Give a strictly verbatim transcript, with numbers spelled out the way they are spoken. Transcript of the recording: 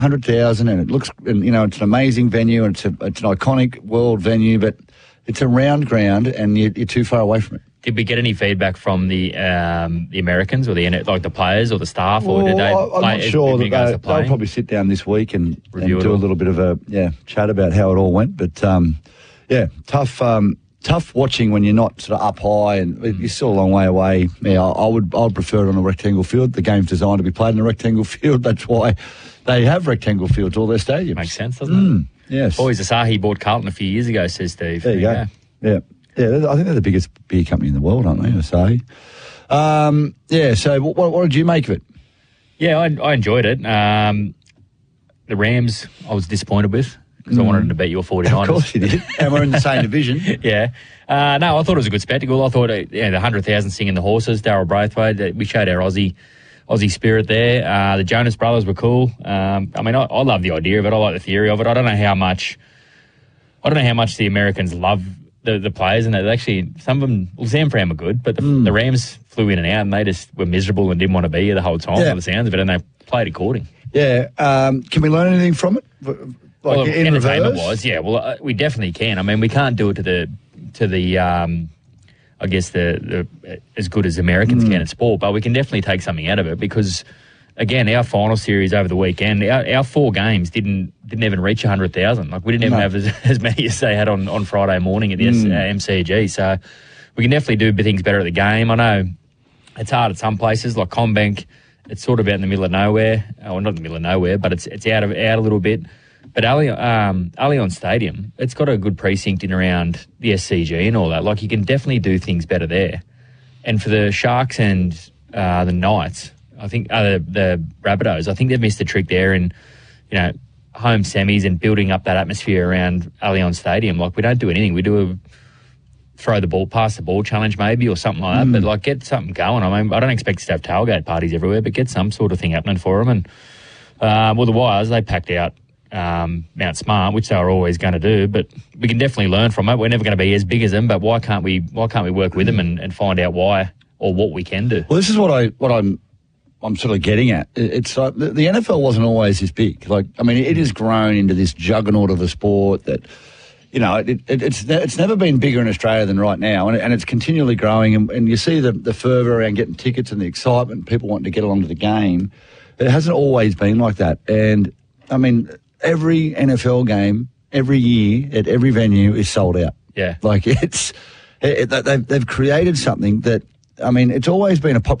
hundred thousand, and it looks, and, you know, it's an amazing venue, and it's a, it's an iconic world venue, but it's a round ground, and you're, you're too far away from it. Did we get any feedback from the um, the Americans or the like the players or the staff, or well, did they? I'm play, not sure that they, they'll probably sit down this week and, and do a little bit of a yeah chat about how it all went. But um, yeah, tough um, tough watching when you're not sort of up high and mm. you're still a long way away. Yeah, I, I would I would prefer it on a rectangle field. The game's designed to be played in a rectangle field. That's why they have rectangle fields all their stadiums. Makes sense, doesn't mm, it? Yes. Boys, Asahi bought Carlton a few years ago, says Steve. There you go. Yeah. Yeah, I think they're the biggest beer company in the world, aren't they, Asahi? Um, yeah, so what, what did you make of it? Yeah, I, I enjoyed it. Um, the Rams, I was disappointed with because mm. I wanted to beat your forty-niners. Of course you did. And we're in the same division. Yeah. Uh, no, I thought it was a good spectacle. I thought uh, yeah, the one hundred thousand singing the horses, Darryl Braithwaite, we showed our Aussie Aussie spirit there. Uh, the Jonas Brothers were cool. Um, I mean, I, I love the idea of it. I like the theory of it. I don't know how much, I don't know how much the Americans love The, the players, and they actually, some of them, well, San Fran were good, but the, mm. the Rams flew in and out, and they just were miserable and didn't want to be here the whole time, yeah. by the sounds of it, and they played according. Yeah. Um, can we learn anything from it? Like well, in entertainment reverse? wise, yeah. Well, uh, we definitely can. I mean, we can't do it to the, to the, um, I guess the, the as good as Americans mm. can at sport, but we can definitely take something out of it because, again, our final series over the weekend, our, our four games didn't didn't even reach one hundred thousand. Like, we didn't even no. have as, as many as they had on, on Friday morning at the mm. M C G. So we can definitely do things better at the game. I know it's hard at some places, like Combank. It's sort of out in the middle of nowhere. Well, not in the middle of nowhere, but it's it's out of out a little bit. But Allianz, um, Allianz Stadium, it's got a good precinct in around the S C G and all that. Like, you can definitely do things better there. And for the Sharks and uh, the Knights, I think uh, the, the Rabbitohs, I think they've missed the trick there in, you know, home semis and building up that atmosphere around Allianz Stadium. Like, we don't do anything. We do a throw the ball, pass the ball challenge maybe or something like that. Mm. But, like, get something going. I mean, I don't expect us to have tailgate parties everywhere, but get some sort of thing happening for them. And, uh, well, the Wires, they packed out um, Mount Smart, which they were always going to do. But we can definitely learn from it. We're never going to be as big as them, but why can't we Why can't we work with them and, and find out why or what we can do? Well, this is what, I, what I'm... I'm sort of getting at. It's like the, the N F L wasn't always this big. Like, I mean, it has grown into this juggernaut of a sport that, you know, it, it, it's it's never been bigger in Australia than right now, and, and it's continually growing. And, and you see the, the fervour around getting tickets and the excitement, people wanting to get along to the game. It hasn't always been like that. And, I mean, every N F L game, every year, at every venue is sold out. Yeah. Like, it's, it, they've, they've created something that, I mean, it's always been a popular